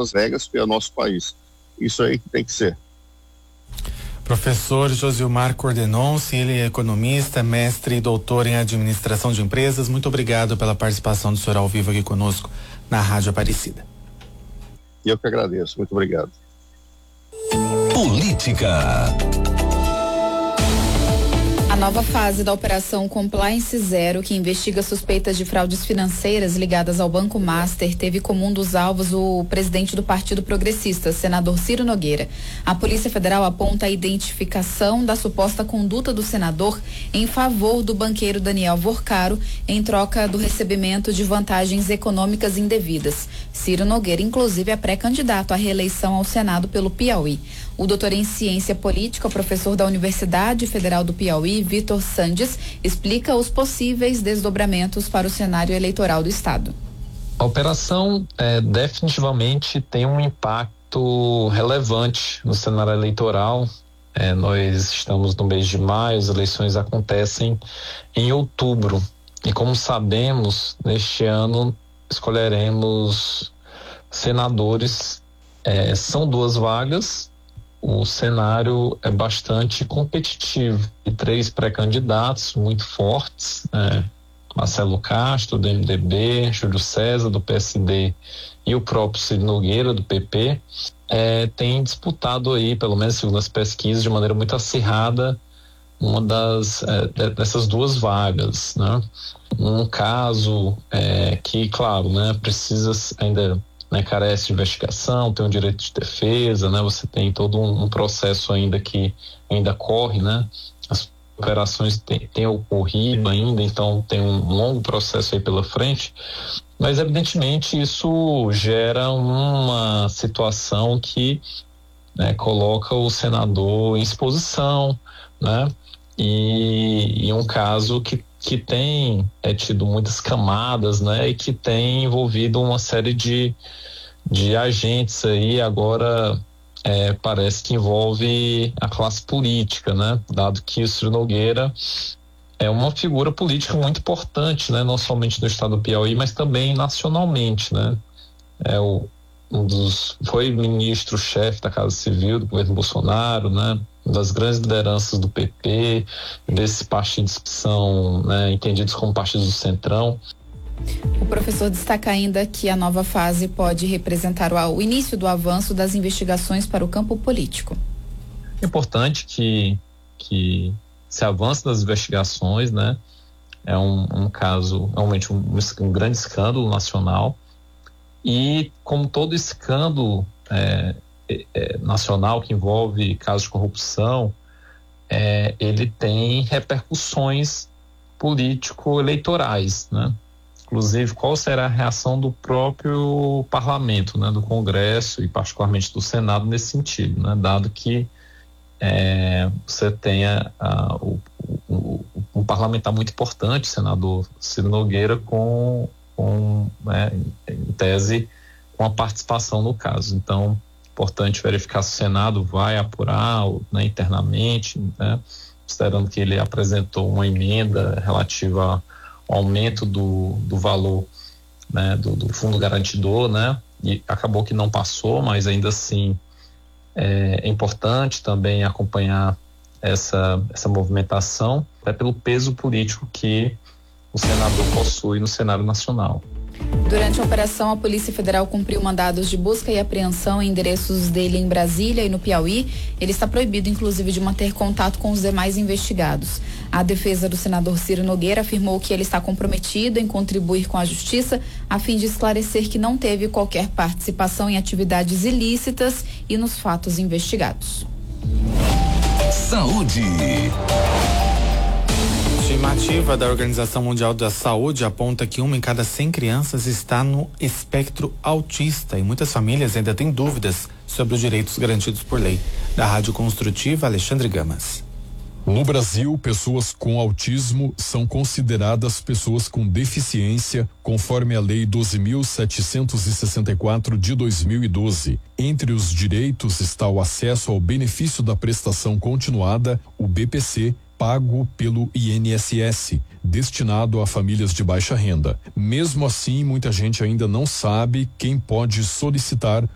Vegas e ao nosso país. Isso aí que tem que ser. Professor Josilmar Cordenonce, ele é economista, mestre e doutor em administração de empresas. Muito obrigado pela participação do senhor ao vivo aqui conosco na Rádio Aparecida. E eu que agradeço. Muito obrigado. Política. A nova fase da Operação Compliance Zero, que investiga suspeitas de fraudes financeiras ligadas ao Banco Master, teve como um dos alvos o presidente do Partido Progressista, senador Ciro Nogueira. A Polícia Federal aponta a identificação da suposta conduta do senador em favor do banqueiro Daniel Vorcaro, em troca do recebimento de vantagens econômicas indevidas. Ciro Nogueira, inclusive, é pré-candidato à reeleição ao Senado pelo Piauí. O doutor em ciência política, professor da Universidade Federal do Piauí, Vitor Sandes, explica os possíveis desdobramentos para o cenário eleitoral do estado. A operação definitivamente tem um impacto relevante no cenário eleitoral. Nós estamos no mês de maio, as eleições acontecem em outubro. E como sabemos, neste ano escolheremos senadores. São 2 vagas. O cenário é bastante competitivo e 3 pré-candidatos muito fortes, Marcelo Castro, do MDB, Júlio César, do PSD e o próprio Ciro Nogueira, do PP, tem disputado aí, pelo menos segundo as pesquisas, de maneira muito acirrada, uma dessas 2 vagas, né? Um caso que, claro, né, precisa ainda... carece de investigação, tem um direito de defesa, né? Você tem todo um processo ainda que ainda corre, né? As operações têm ocorrido ainda, então tem um longo processo aí pela frente, mas evidentemente isso gera uma situação que, né, coloca o senador em exposição, né? E um caso que tem tido muitas camadas, né? E que tem envolvido uma série de agentes aí, agora parece que envolve a classe política, né? Dado que o Ciro Nogueira é uma figura política muito importante, né? Não somente no estado do Piauí, mas também nacionalmente, né? Foi ministro-chefe da Casa Civil do governo Bolsonaro, né? Uma das grandes lideranças do PP, desses partidos que são, né, entendidos como partidos do Centrão. O professor destaca ainda que a nova fase pode representar o início do avanço das investigações para o campo político. É importante que se avance nas investigações, né? É um caso, realmente um grande escândalo nacional, e como todo escândalo nacional que envolve casos de corrupção, ele tem repercussões político-eleitorais, né? Inclusive, qual será a reação do próprio parlamento, né, do Congresso e particularmente do Senado nesse sentido, né? Dado que você tenha um parlamentar muito importante, o senador Ciro Nogueira, em tese, com a participação no caso. Então, importante verificar se o Senado vai apurar, né, internamente, né, considerando que ele apresentou uma emenda relativa ao aumento do valor, né, do fundo garantidor, né, e acabou que não passou, mas ainda assim é importante também acompanhar essa movimentação, até pelo peso político que o senador possui no cenário nacional. Durante a operação, a Polícia Federal cumpriu mandados de busca e apreensão em endereços dele em Brasília e no Piauí. Ele está proibido, inclusive, de manter contato com os demais investigados. A defesa do senador Ciro Nogueira afirmou que ele está comprometido em contribuir com a justiça a fim de esclarecer que não teve qualquer participação em atividades ilícitas e nos fatos investigados. Saúde. A estimativa da Organização Mundial da Saúde aponta que 1 em cada 100 crianças está no espectro autista e muitas famílias ainda têm dúvidas sobre os direitos garantidos por lei. Da Rádio Construtiva, Alexandre Gamas. No Brasil, pessoas com autismo são consideradas pessoas com deficiência, conforme a Lei 12.764 de 2012. Entre os direitos está o acesso ao benefício da prestação continuada, o BPC, pago pelo INSS, destinado a famílias de baixa renda. Mesmo assim, muita gente ainda não sabe quem pode solicitar